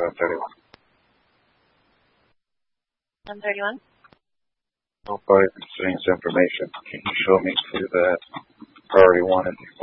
731. 731? Nobody concerns information. Can you show me to that priority 1 and